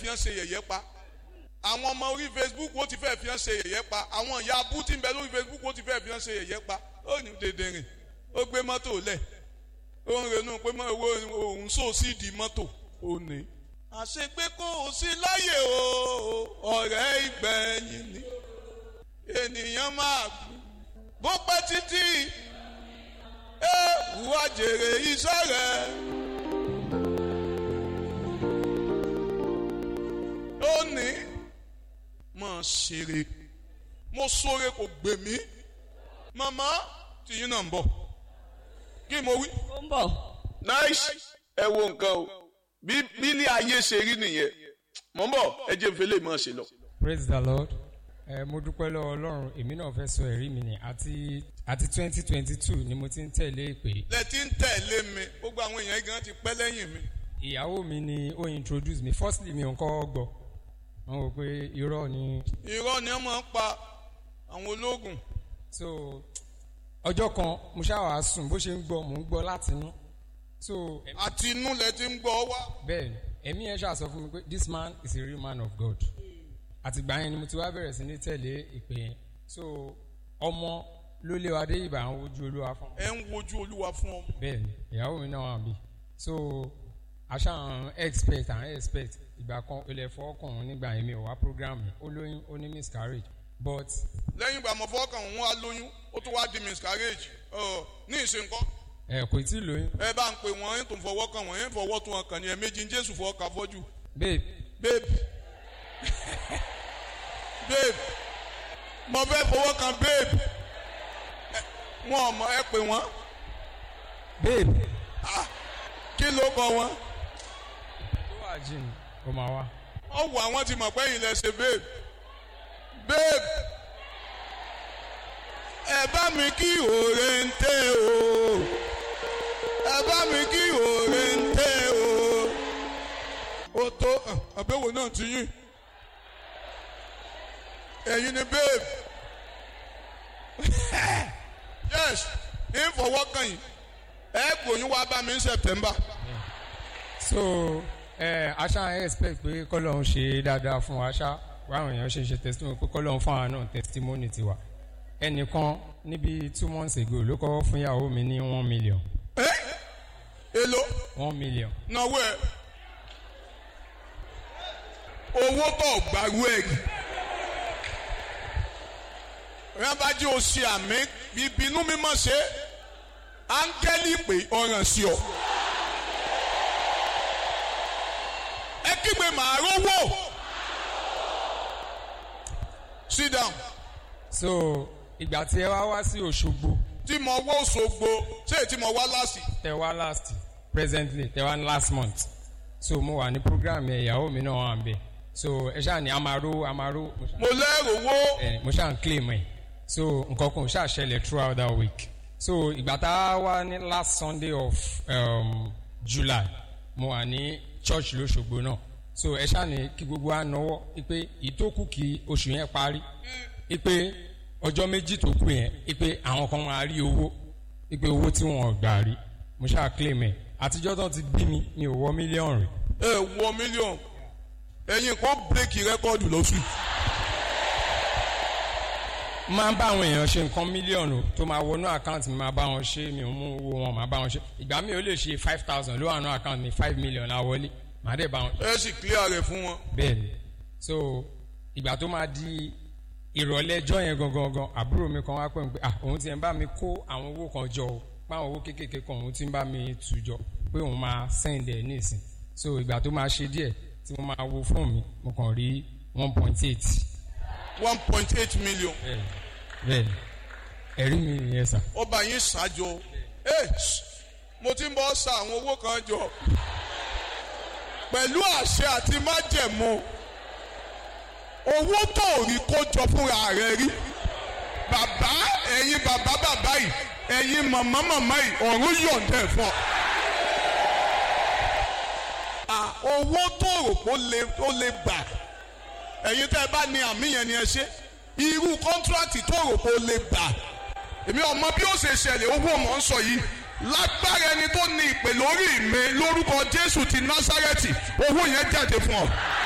fi hàn ṣe yẹ̀yẹ́ pa àwọn ọmọ orí Facebook wọ́n ti fẹ́ fi hàn ṣe yẹ̀yẹ́ pa àwọn ìyá abú tí ń bẹ lórí Facebook wọ́n ti fẹ́ fi hàn ṣe yẹ̀yẹ́ pa ó ní dèdè rìn ó gbé mọ́tò lẹ̀ ó ń renú pé òun sò sí di mọ́tò ó ní. àṣepé kò sí láyè o ọ̀rẹ́ ìgbẹ̀yìn ni ènìyàn máa bó pẹ́ títí wá jèrè iṣẹ́ rẹ̀. ó ní mọ̀ ṣeré mo sóre kò gbè mí màmá tìyín náà ń bọ̀ kí mo wí. ó ń bọ̀. nice ẹ wo nǹkan o bí ilé ayé ṣe rí nìyẹn mọ̀ ń bọ̀ ẹ jẹ́ nfẹ́ lè máa ṣe lọ. Praise the Lord. Mo dúpẹ́ lọ́wọ́ Ọlọ́run èmi náà fẹ́ sọ ẹ̀rí mi ni àti 2022 ni mo ti ń tẹ̀lé ìpè. lẹ ti ń tẹ̀lé mi gbogbo àwọn èèyàn gan ti pẹ́ lẹ́yìn mi. ìyàwó mi ni ó introduce mi firstly mi ò ń kọ́ gbọ́ wọ́n wò pé irọ́ ni. irọ́ ni wọ́n máa ń pa àwọn ológun. so ọjọ́ kan mo ṣáà sùn bó ṣe ń gbọ́ mò ń gbọ́ láti inú. so àti inú lẹ ti ń gbọ́ wá. bẹ́ẹ̀ni ẹ̀mí yẹn ṣáà sọ fún mi pé this man is a real man of God. àtìgbà yẹn ni mo ti wá bẹ̀rẹ̀ sí ní tẹ̀lé ìpè yẹn so ọmọ ló lé wa dé ìbà ń wojú olúwa fún. ẹ ń wojú olúwa fún ọmọ. bẹ́ẹ̀ni ìyàwó mi náà wà bí so aṣá àwọn expect ìgbà kan ilẹ̀ fọ́ọ̀kàn nígbà yẹn mi ò wá program yẹn ó lóyún ó ní miscarriage but. lẹ́yìn ìgbà mọ̀ fọ́ọ̀kàn òun wá lóyún ó tún wá di miscarriage ní ìsìnkọ́. ẹ kò tí ì lóyún. ẹ bá ń pè wọ́n tó ń fọwọ́ kàn wọ́n yẹn fọwọ́ tó wọn kàn ní ẹ̀ẹ̀mejì ní Jésù fọwọ́ kà fọ́jú. babe mo fẹ́ fọwọ́ kan babe wọn ò mọ ẹ pè wọ́n. babe. kí ló kọ wọn. tó wà jìn kó máa wá. ó wù àwọn tí mọ̀ pé yìí lẹ ṣe babe ẹ bá mi kí òòrè ń tẹ́ o ẹ bá mi kí òòrè ń tẹ́ o ó tó àbẹ̀wò náà ti yín ẹ̀yin ni babe yes ń fọwọ́ kàn yín ẹ gbòyún wá bá mi ní September. so aṣá expect pé kọ́lọ́hún ṣe dáadáa fún wa ṣá wáwọn èèyàn ṣe testimony pé kọ́lọ́hún fún àwọn náà testimony tiwa ẹnìkan níbi 2 months ago ló kọ́ fún ìyàwó mi ní 1 million. èló. 1 million. náwó ẹ owó tó gbàgbó ẹ rẹ bá jẹ́ o ṣe àmì ìbínú mímọ́ ṣe áńgẹ́lì pé ọ̀ràn sí ọ. ẹ kígbe màá rówó. Sit down. so ìgbà tí ẹ wá sí Òṣogbo. tí mo wá Òṣogbo ṣé tí mo wá last. tẹ wá last presently tẹ wá last month so mo wà ní program yẹn ìyàwó mi náà wà ń bẹ so ẹ ṣáà ní amaro. mo lẹ́rù wo. mo ṣáà ń claim ẹ so nǹkan kan ṣáà ṣẹlẹ̀ throughout that week so ìgbà tá a wá ní last Sunday of July mo wà ní church lóṣogbo náà so ẹ ṣáà ní kí gbogbo wa náwó pé ìtókù kí oṣù yẹn parí pé ọjọ́ méjì tó kù yẹn pé àwọn kan máa rí owó pé owó tí wọn ò gbà rí mo ṣáà claim ẹ àtijọ́ tó ti bí mi ò wọ mílíọ̀nù rí. ẹ wọ mílíọ̀nù ẹ̀yin kan bírèkì rẹ́kọ́ọ̀dù lọ́sùn. máa ń bá àwọn èèyàn ṣe nǹkan mílíọ̀nù tó máa wọnú àkáǹtì mi máa bá wọn ṣe mi ò mú owó wọn máa bá wọn ṣe ìgbà mi ò lè ṣe 5,000 ló wà nú àkáǹtì mi 5 million á wọlé màá dẹ̀ bá wọn. ẹ sì clear rẹ̀ fún wọn. bẹ́ẹ̀ni so ìgbà tó máa di ìrọ̀lẹ́ ẹjọ́ yẹn gangan àbúrò mi kan wá pè mí pé òun ti ń bá mi kó àwọn owó kan jọ o páwọn owó kéékèèké kan òun ti ń bá mi tù jọ pé òun máa send ẹ̀ nísìn so ìgbà tó máa ṣe díẹ̀ tí mo máa wo fóònù mi mo kàn rí 1.8. 1.8 million. bẹ́ẹ̀ni ẹ̀rí mi nìyẹn sà. ọba yín ṣáájọ mo ti ń bọ́ sa àwọn owó kan jọ pẹ̀lú àṣẹ àti májẹ̀mú owó tó rí kó jọ fúnra rẹ̀ rí bàbá ẹ̀yin bàbá yìí ẹ̀yin màmá yìí ọ̀run yọ̀ǹda ẹ̀ fún ọ. owó tó rò pé ó lè gbà ẹ̀yin tẹ́ ẹ bá ní àmì yẹn ni ẹ ṣe irú kọ́ńtíráàtì tó rò pé ó lè gbà èmi ọmọ bí ó ṣe ṣẹlẹ̀ owó mọ̀ ń sọ yìí lágbára ẹni tó ní ìpè lórí mi lórúkọ Jésù ti Násárẹ́tì owó yẹn jáde fún ọ.